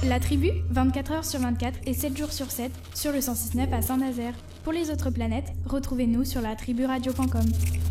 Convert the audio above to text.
La tribu, 24 heures sur 24 et 7 jours sur 7, sur le 106.9 à Saint-Nazaire. Pour les autres planètes, retrouvez-nous sur latriburadio.com.